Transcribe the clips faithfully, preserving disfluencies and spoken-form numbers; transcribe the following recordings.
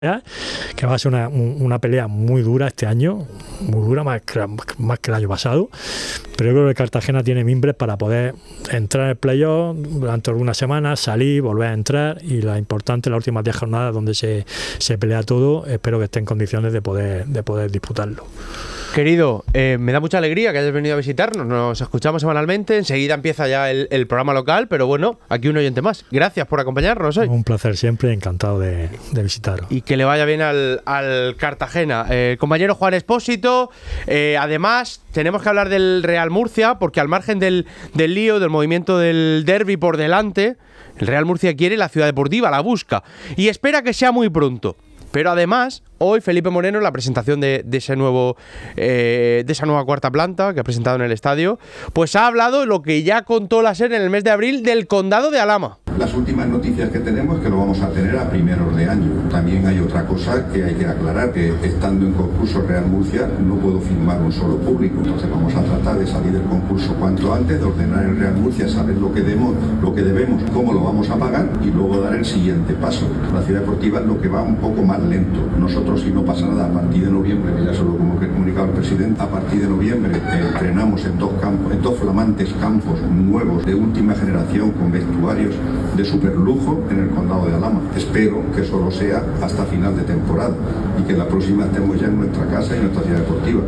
que va a ser una, una pelea muy dura este año, muy dura, más que, más que el año pasado, pero yo creo que Cartagena tiene mimbres para poder entrar en el playoff durante algunas semanas, salir, volver a entrar, y la importante, las últimas diez jornadas donde se, se pelea todo, espero que esté en condiciones de poder, de poder disputarlo. Querido, eh, me da mucha alegría que hayas venido a visitarnos, nos escuchamos semanalmente, enseguida empieza ya el, el programa local, pero bueno, aquí un oyente más. Gracias por acompañarnos hoy. Un placer siempre, encantado de, de visitaros. Y que le vaya bien al, al Cartagena. Eh, compañero Juan Expósito, eh, además tenemos que hablar del Real Murcia, porque al margen del, del lío, del movimiento del derbi por delante, el Real Murcia quiere la Ciudad Deportiva, la busca, y espera que sea muy pronto. Pero además, hoy Felipe Moreno, en la presentación de, de, ese nuevo, eh, de esa nueva cuarta planta que ha presentado en el estadio, pues ha hablado de lo que ya contó la SER en el mes de abril del condado de Alhama. Las últimas noticias que tenemos es que lo vamos a tener a primeros de año. También hay otra cosa que hay que aclarar, que estando en concurso Real Murcia no puedo firmar un solo público. Entonces vamos a tratar de salir del concurso cuanto antes, de ordenar el Real Murcia, saber lo que debemos, lo que debemos, cómo lo vamos a pagar y luego dar el siguiente paso. La Ciudad Deportiva es lo que va un poco más lento. Nosotros, si no pasa nada, a partir de noviembre, que ya se lo hemos comunicado al presidente, a partir de noviembre eh, entrenamos en dos campos, en dos flamantes campos nuevos de última generación con vestuarios de superlujo en el condado de Alhama. Espero que solo sea hasta final de temporada y que la próxima estemos ya en nuestra casa y en nuestra ciudad deportiva.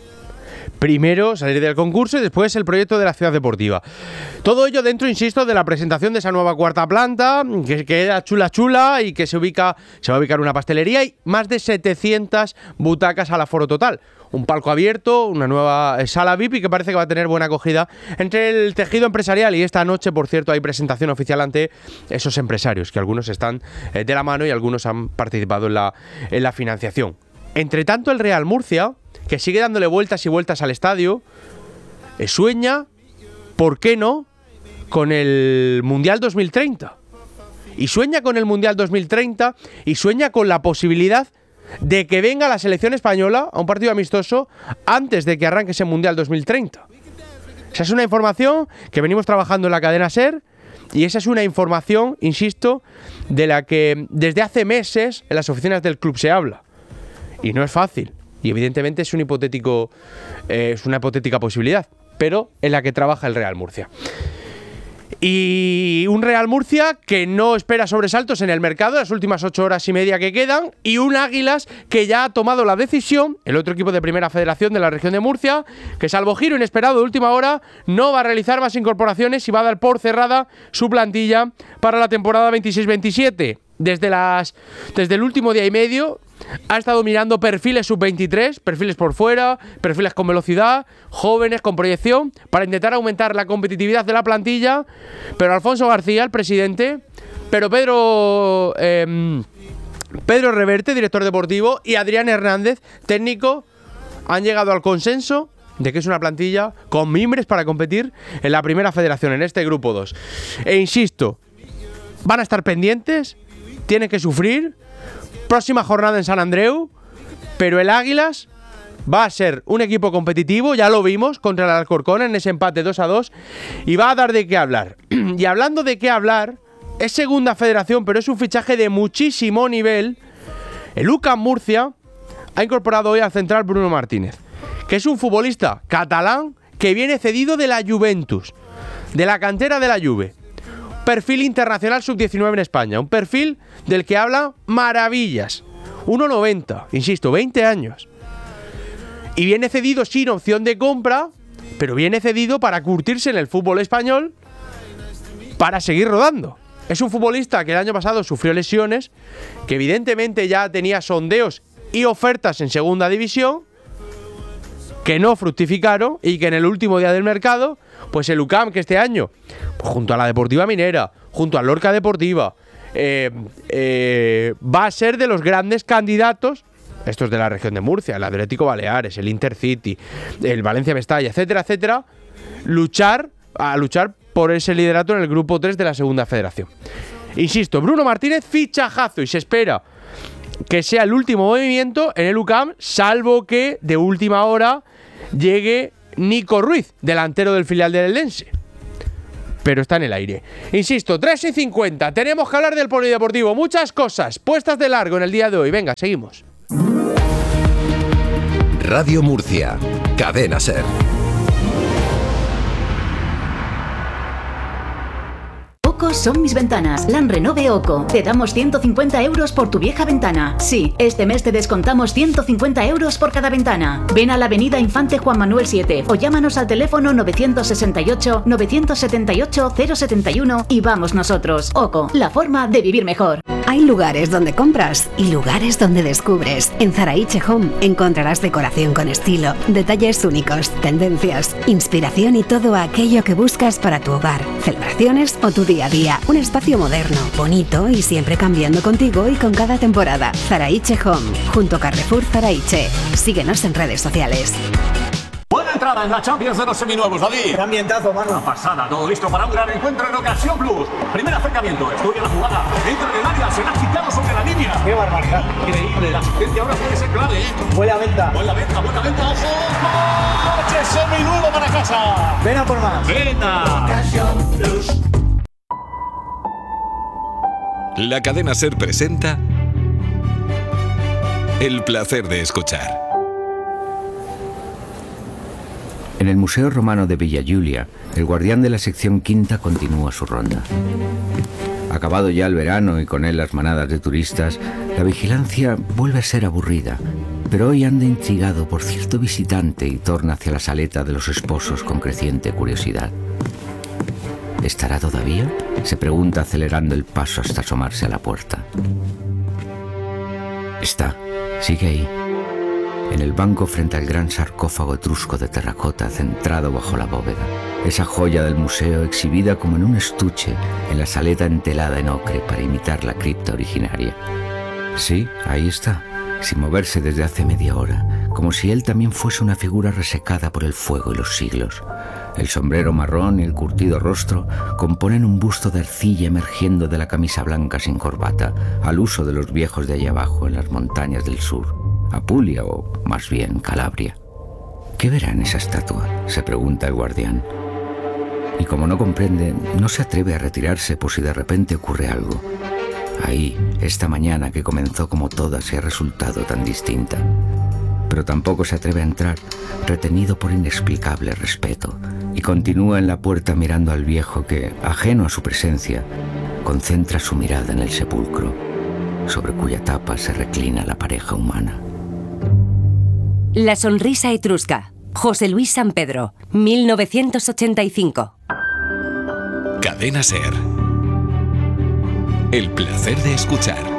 Primero salir del concurso y después el proyecto de la ciudad deportiva. Todo ello dentro, insisto, de la presentación de esa nueva cuarta planta, que queda chula chula y que se ubica, se va a ubicar una pastelería y más de setecientas butacas al aforo total. Un palco abierto, una nueva sala V I P y que parece que va a tener buena acogida entre el tejido empresarial. Y esta noche, por cierto, hay presentación oficial ante esos empresarios, que algunos están de la mano y algunos han participado en la, en la financiación. Entre tanto, el Real Murcia, que sigue dándole vueltas y vueltas al estadio, eh, sueña, ¿por qué no?, con el Mundial dos mil treinta. Y sueña con el Mundial dos mil treinta y sueña con la posibilidad de que venga la selección española a un partido amistoso antes de que arranque ese Mundial dos mil treinta. Esa es una información que venimos trabajando en la cadena SER y esa es una información, insisto, de la que desde hace meses en las oficinas del club se habla. Y no es fácil. Y evidentemente es un hipotético, eh, es una hipotética posibilidad, pero en la que trabaja el Real Murcia. Y un Real Murcia que no espera sobresaltos en el mercado, las últimas ocho horas y media que quedan, y un Águilas que ya ha tomado la decisión, el otro equipo de Primera Federación de la región de Murcia, que salvo giro inesperado de última hora, no va a realizar más incorporaciones y va a dar por cerrada su plantilla para la temporada veintiséis veintisiete. Desde, las, desde el último día y medio ha estado mirando perfiles sub veintitrés, perfiles por fuera, perfiles con velocidad, jóvenes con proyección, para intentar aumentar la competitividad de la plantilla. Pero Alfonso García, el presidente, pero Pedro, eh, Pedro Reverte, director deportivo, y Adrián Hernández, técnico, han llegado al consenso de que es una plantilla con mimbres para competir en la Primera Federación, en este grupo dos. E insisto, van a estar pendientes, tienen que sufrir. Próxima jornada en San Andreu, pero el Águilas va a ser un equipo competitivo, ya lo vimos contra el Alcorcón en ese empate dos a dos, y va a dar de qué hablar. Y hablando de qué hablar, es segunda federación, pero es un fichaje de muchísimo nivel. El U C A M Murcia ha incorporado hoy al central Bruno Martínez, que es un futbolista catalán que viene cedido de la Juventus, de la cantera de la Juve. Perfil internacional sub diecinueve en España, un perfil del que habla maravillas. uno noventa, insisto, veinte años. Y viene cedido sin opción de compra, pero viene cedido para curtirse en el fútbol español, para seguir rodando. Es un futbolista que el año pasado sufrió lesiones, que evidentemente ya tenía sondeos y ofertas en segunda división, que no fructificaron y que en el último día del mercado, pues el U C A M, que este año, pues junto a la Deportiva Minera, junto al Lorca Deportiva, eh, eh, va a ser de los grandes candidatos, estos de la región de Murcia, el Atlético Baleares, el Intercity, el Valencia Mestalla, etcétera, etcétera, luchar, a luchar por ese liderato en el grupo tres de la segunda federación. Insisto, Bruno Martínez, fichajazo, y se espera que sea el último movimiento en el U C A M, salvo que de última hora llegue Nico Ruiz, delantero del filial del Eldense. pero está en el aire. Insisto, tres y cincuenta, tenemos que hablar del polideportivo, muchas cosas puestas de largo en el día de hoy. Venga, seguimos. Radio Murcia, Cadena SER. Oco son mis ventanas. Lan Renove Oco. Te damos ciento cincuenta euros por tu vieja ventana. Sí, este mes te descontamos ciento cincuenta euros por cada ventana. Ven a la avenida Infante Juan Manuel siete o llámanos al teléfono novecientos sesenta y ocho, novecientos setenta y ocho, cero setenta y uno y vamos nosotros. Oco, la forma de vivir mejor. Hay lugares donde compras y lugares donde descubres. En Zaraiche Home encontrarás decoración con estilo, detalles únicos, tendencias, inspiración y todo aquello que buscas para tu hogar, celebraciones o tu día a día. Un espacio moderno, bonito y siempre cambiando contigo y con cada temporada. Zaraiche Home, junto a Carrefour Zaraiche. Síguenos en redes sociales. Buena entrada en la Champions de los seminuevos, David. Qué ambientazo, mano. Una pasada, todo listo para un gran encuentro en Ocasión Plus. Primer acercamiento, estudia la jugada, entra en el área, se la ha quitado sobre la línea. Qué barbaridad. Increíble, la asistencia ahora puede ser clave, ¿eh? Buena venta. Buena venta, buena venta, ojo. ¡Coche seminuevo para casa! Ven a por más. ¡Venta! Ocasión Plus. La Cadena SER presenta El placer de escuchar. En el Museo Romano de Villa Giulia, el guardián de la sección quinta continúa su ronda. Acabado ya el verano y con él las manadas de turistas, la vigilancia vuelve a ser aburrida, pero hoy anda intrigado por cierto visitante y torna hacia la saleta de los esposos con creciente curiosidad. ¿Estará todavía?, se pregunta acelerando el paso hasta asomarse a la puerta. Está, sigue ahí, en el banco frente al gran sarcófago etrusco de terracota centrado bajo la bóveda. Esa joya del museo exhibida como en un estuche en la saleta entelada en ocre para imitar la cripta originaria. Sí, ahí está, sin moverse desde hace media hora, como si él también fuese una figura resecada por el fuego y los siglos. El sombrero marrón y el curtido rostro componen un busto de arcilla emergiendo de la camisa blanca sin corbata, al uso de los viejos de allá abajo en las montañas del sur, Apulia o más bien Calabria. ¿Qué verá en esa estatua?, se pregunta el guardián. Y como no comprende, no se atreve a retirarse por si de repente ocurre algo. Ahí, esta mañana que comenzó como todas y ha resultado tan distinta. Pero tampoco se atreve a entrar, retenido por inexplicable respeto, y continúa en la puerta mirando al viejo que, ajeno a su presencia, concentra su mirada en el sepulcro, sobre cuya tapa se reclina la pareja humana. La sonrisa etrusca. José Luis San Pedro, mil novecientos ochenta y cinco. Cadena SER. El placer de escuchar.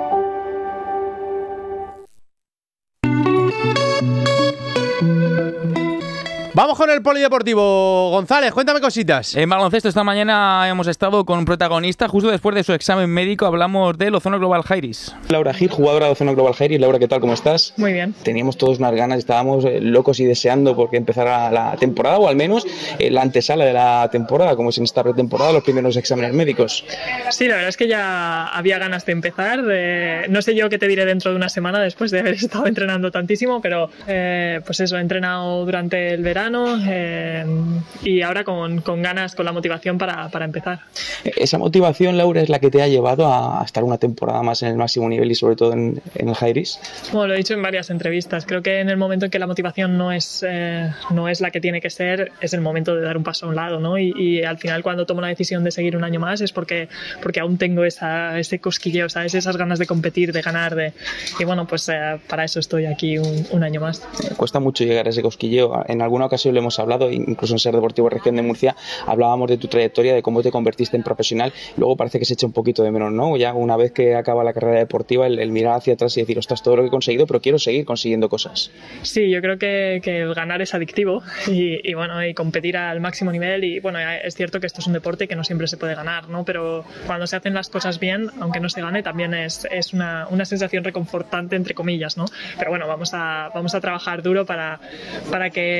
Vamos con el polideportivo. González, cuéntame cositas. En baloncesto esta mañana hemos estado con un protagonista. Justo después de su examen médico hablamos del Ozono Global Jairis. Laura Gil, jugadora de Ozono Global Jairis. Laura, ¿qué tal? ¿Cómo estás? Muy bien. Teníamos todos unas ganas, estábamos eh, locos y deseando porque empezara la temporada, o al menos eh, la antesala de la temporada, como es en esta pretemporada, los primeros exámenes médicos. Sí, la verdad es que ya había ganas de empezar. De... No sé yo qué te diré dentro de una semana después de haber estado entrenando tantísimo, pero eh, pues eso, he entrenado durante el verano. Eh, y ahora con, con ganas, con la motivación para, para empezar. Esa motivación, Laura, es la que te ha llevado a estar una temporada más en el máximo nivel y sobre todo en, en el Jairis. Bueno, lo he dicho en varias entrevistas. Creo que en el momento en que la motivación no es, eh, no es la que tiene que ser, es el momento de dar un paso a un lado, ¿no? Y, y al final, cuando tomo la decisión de seguir un año más es porque, porque aún tengo esa, ese cosquilleo, ¿sabes? Esas ganas de competir, de ganar, de... y bueno, pues eh, para eso estoy aquí un, un año más. Cuesta mucho llegar a ese cosquilleo. En alguna ocasión lo hemos hablado, incluso en Ser Deportivo Región de Murcia, hablábamos de tu trayectoria, de cómo te convertiste en profesional. Luego parece que se echa un poquito de menos, ¿no? Ya una vez que acaba la carrera deportiva, el, el mirar hacia atrás y decir, ostras, todo lo que he conseguido, pero quiero seguir consiguiendo cosas. Sí, yo creo que, que el ganar es adictivo y, y bueno, y competir al máximo nivel. Y bueno, es cierto que esto es un deporte que no siempre se puede ganar, ¿no? Pero cuando se hacen las cosas bien, aunque no se gane, también es, es una, una sensación reconfortante, entre comillas, ¿no? Pero bueno, vamos a, vamos a trabajar duro para, para que pues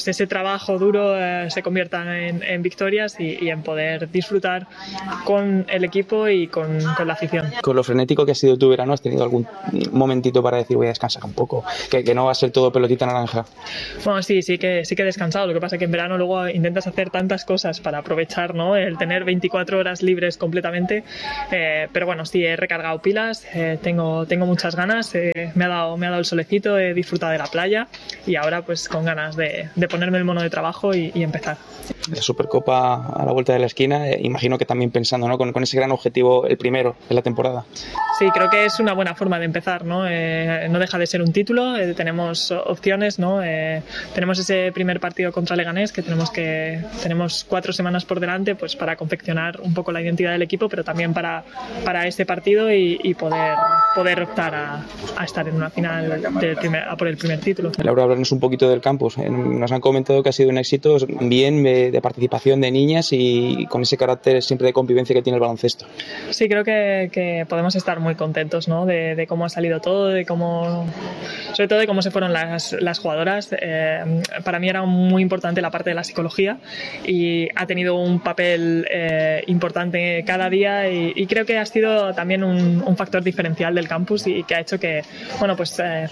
pues ese trabajo duro eh, se convierta en, en victorias y, y en poder disfrutar con el equipo y con, con la afición. Con lo frenético que ha sido tu verano, ¿has tenido algún momentito para decir voy a descansar un poco? Que, que no va a ser todo pelotita naranja. Bueno, sí, sí que, sí que he descansado. Lo que pasa es que en verano luego intentas hacer tantas cosas para aprovechar, ¿no? El tener veinticuatro horas libres completamente. Eh, pero bueno, sí, he recargado pilas, eh, tengo, tengo muchas ganas, eh, me, ha dado, me ha dado el solecito, he disfrutado de la playa y ahora pues con ganas de, de ponerme el mono de trabajo y, y empezar. La Supercopa a la vuelta de la esquina, eh, imagino que también pensando, ¿no? con, con ese gran objetivo, el primero de la temporada. Sí, creo que es una buena forma de empezar, ¿no? Eh, no deja de ser un título, eh, tenemos opciones, ¿no? Eh, tenemos ese primer partido contra Leganés que tenemos que tenemos cuatro semanas por delante pues para confeccionar un poco la identidad del equipo, pero también para, para este partido y, y poder, poder optar a, a estar en una final del primer, a por el primer título. Laura, hablarnos un poquito del campus. Nos han comentado que ha sido un éxito bien de, de participación de niñas y con ese carácter siempre de convivencia que tiene el baloncesto. Sí, creo que, que podemos estar muy contentos, ¿no? de, de cómo ha salido todo, de cómo, sobre todo de cómo se fueron las, las jugadoras. Eh, para mí era muy importante la parte de la psicología y ha tenido un papel eh, importante cada día y, y creo que ha sido también un, un factor diferencial del campus y que ha hecho que, bueno, pues eh,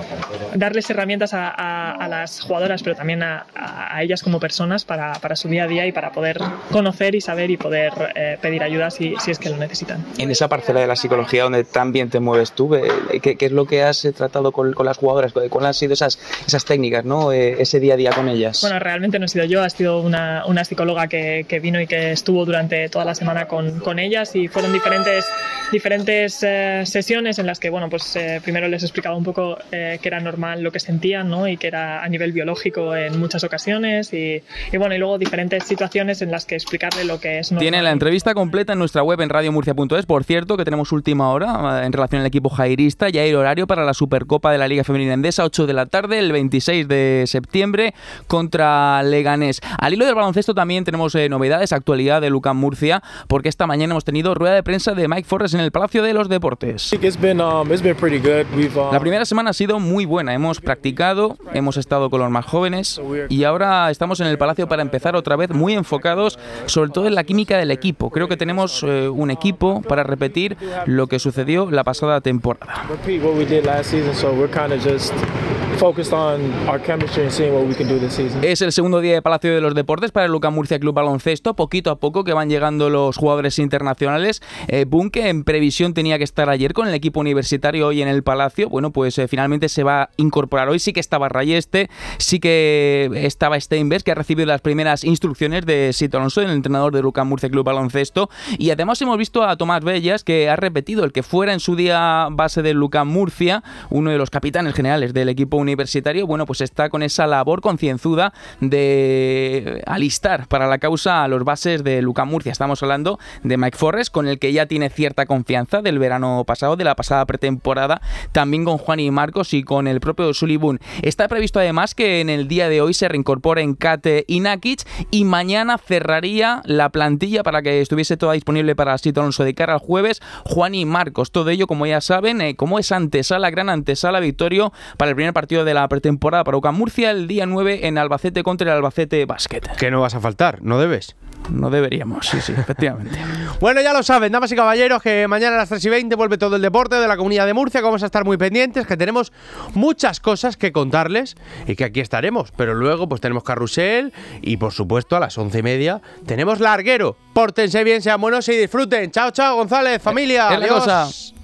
darles herramientas a, a, a las jugadoras, pero también a, a ellas como personas para, para su día a día y para poder conocer y saber y poder eh, pedir ayuda si, si es que lo necesitan. En esa parcela de la psicología donde también te mueves tú, ¿qué, qué es lo que has tratado con, con las jugadoras? ¿Cuáles han sido esas, esas técnicas, ¿no? ese día a día con ellas? Bueno, realmente no he sido yo, ha sido una, una psicóloga que, que vino y que estuvo durante toda la semana con, con ellas y fueron diferentes, diferentes eh, sesiones en las que, bueno, pues eh, primero les explicaba un poco eh, que era normal lo que sentían, ¿no? Y que era a nivel biológico en muchas ocasiones y, y bueno, y luego diferentes situaciones en las que explicarle lo que es normal. Tiene la entrevista completa en nuestra web en radio murcia punto es. Por cierto, que tenemos última hora en relación al equipo jairista. Ya hay horario para la Supercopa de la Liga Femenina Endesa, ocho de la tarde, el veintiséis de septiembre, contra Leganés. Al hilo del baloncesto también tenemos eh, novedades, actualidad de UCAM Murcia, porque esta mañana hemos tenido rueda de prensa de Mike Forrest en el Palacio de los Deportes. La primera semana ha sido muy buena. Hemos practicado, hemos estado con los más jóvenes y ahora estamos en el Palacio para empezar otra vez muy enfocados sobre todo en la química del equipo. Creo que tenemos eh, un equipo para repetir lo que sucedió la pasada temporada. Es el segundo día de Palacio de los Deportes para el UCAM Murcia Club Baloncesto. Poquito a poco que van llegando los jugadores internacionales. Eh, Bunke en previsión tenía que estar ayer con el equipo universitario hoy en el Palacio. Bueno, pues eh, finalmente se va a incorporar hoy. Sí que estaba Rayeste, sí que estaba Steinberg, que ha recibido las primeras instrucciones de Sito Alonso, el entrenador del UCAM Murcia Club Baloncesto. Y además hemos visto a Tomás Bellas, que ha repetido el que fuera en su día base del UCAM Murcia, uno de los capitanes generales del equipo universitario. Bueno, pues está con esa labor concienzuda de alistar para la causa a los bases del UCAM Murcia. Estamos hablando de Mike Forrest, con el que ya tiene cierta confianza del verano pasado, de la pasada pretemporada, también con Juan y Marcos y con el propio Sully Boone. Está previsto además que en el día de hoy se reincorporen Kate y Nakic y mañana cerraría la plantilla para que estuviese toda disponible para Sito Alonso de cara al jueves, Juan y Marcos. Todo ello, como ya saben, eh, como es antesala, gran antesala, Victorio, para el primer partido de la pretemporada para UCAM Murcia el día nueve en Albacete contra el Albacete Basket. Que no vas a faltar, no debes. No deberíamos, sí, sí, efectivamente. Bueno, ya lo saben, damas y caballeros, que mañana a las tres y veinte vuelve todo el deporte de la Comunidad de Murcia, que vamos a estar muy pendientes, que tenemos muchas cosas que contarles y que aquí estaremos. Pero luego pues tenemos carrusel y por supuesto a las once y media tenemos larguero. Pórtense bien, sean buenos y disfruten. Chao, chao, González, familia. Adiós.